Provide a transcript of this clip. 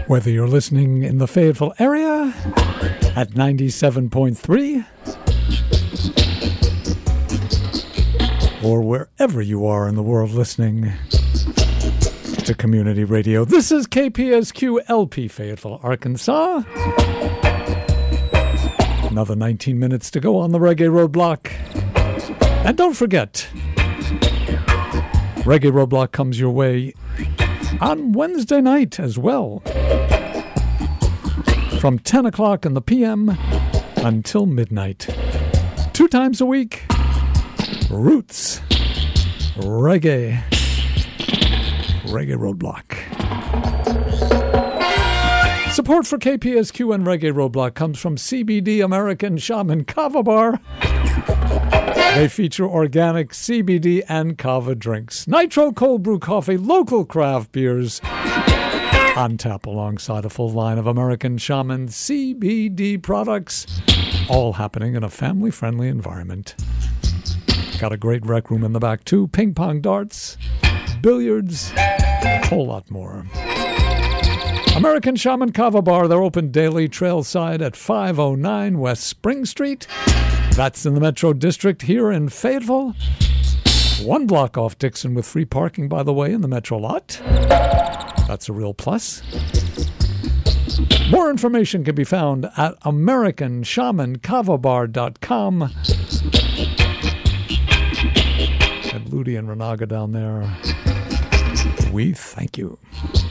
Whether you're listening in the Fayetteville area at 97.3 or wherever you are in the world listening to community radio, this is KPSQ LP Fayetteville, Arkansas. Another 19 minutes to go on the Reggae Roadblock. And don't forget, Reggae Roadblock comes your way on Wednesday night as well, from 10 o'clock in the p.m. until midnight. 2 times a week, Roots Reggae Roadblock. Support for KPSQ and Reggae Roadblock comes from CBD American Shaman Kava Bar. They feature organic CBD and kava drinks, nitro cold brew coffee, local craft beers on tap alongside a full line of American Shaman CBD products, all happening in a family-friendly environment. Got a great rec room in the back too, ping pong darts, billiards, a whole lot more. American Shaman Kava Bar, they're open daily, trailside at 509 West Spring Street. That's in the Metro District here in Fayetteville. 1 block off Dixon with free parking, by the way, in the Metro lot. That's a real plus. More information can be found at AmericanShamanKavaBar.com. And Ludi and Renaga down there, we thank you.